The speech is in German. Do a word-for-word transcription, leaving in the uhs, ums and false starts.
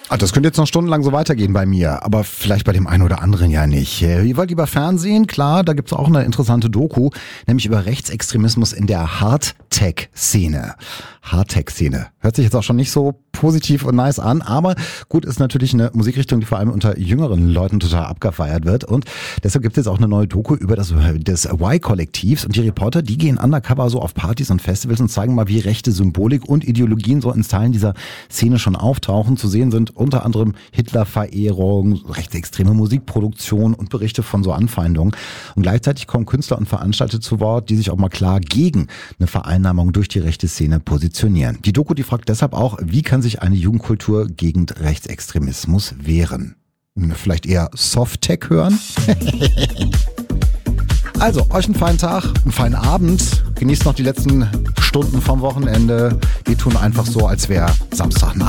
Ah, das könnte jetzt noch stundenlang so weitergehen bei mir, aber vielleicht bei dem einen oder anderen ja nicht. Ihr wollt lieber Fernsehen? Klar, da gibt's auch eine interessante Doku, nämlich über Rechtsextremismus in der Hardtech-Szene. Hardtech-Szene. Hört sich jetzt auch schon nicht so positiv und nice an, aber gut, ist natürlich eine Musikrichtung, die vor allem unter jüngeren Leuten total abgefeiert wird und deshalb gibt es auch eine neue Doku über das des Y-Kollektivs und die Reporter, die gehen undercover so auf Partys und Festivals und zeigen mal, wie rechte Symbolik und Ideologien so in Teilen dieser Szene schon auftauchen. Zu sehen sind unter anderem Hitlerverehrung, rechtsextreme Musikproduktion und Berichte von so Anfeindungen. Und gleichzeitig kommen Künstler und Veranstalter zu Wort, die sich auch mal klar gegen eine Vereinnahmung durch die rechte Szene positionieren. Die Doku, die fragt deshalb auch, wie kann sich eine Jugendkultur gegen Rechtsextremismus wehren? Vielleicht eher Soft-Tech hören? Also, euch einen feinen Tag, einen feinen Abend. Genießt noch die letzten Stunden vom Wochenende. Wir tun einfach so, als wäre Samstagnacht.